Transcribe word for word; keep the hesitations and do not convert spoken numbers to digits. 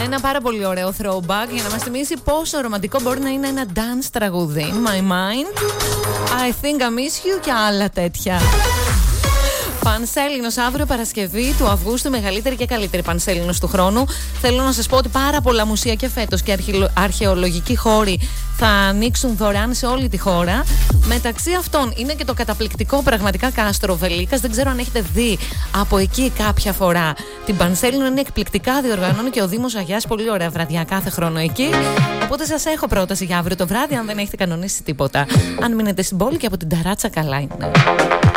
Ένα πάρα πολύ ωραίο throwback για να μας θυμίσει πόσο ρομαντικό μπορεί να είναι ένα dance τραγούδι. My Mind, I Think I Miss You και άλλα τέτοια. Πανσέλινος αύριο Παρασκευή του Αυγούστου, μεγαλύτερη και καλύτερη Πανσέλινος του χρόνου. Θέλω να σας πω ότι πάρα πολλά μουσεία και φέτος και αρχαιολογικοί χώροι θα ανοίξουν δωρεάν σε όλη τη χώρα. Μεταξύ αυτών είναι και το καταπληκτικό πραγματικά κάστρο Βελίκας. Δεν ξέρω αν έχετε δει από εκεί κάποια φορά την Πανσέλινο. Είναι εκπληκτικά, διοργανώνει και ο Δήμος Αγιάς πολύ ωραία βραδιά κάθε χρόνο εκεί. Οπότε σας έχω πρόταση για αύριο το βράδυ, αν δεν έχετε κανονίσει τίποτα. Αν μείνετε στην πόλη και από την ταράτσα, καλά είναι.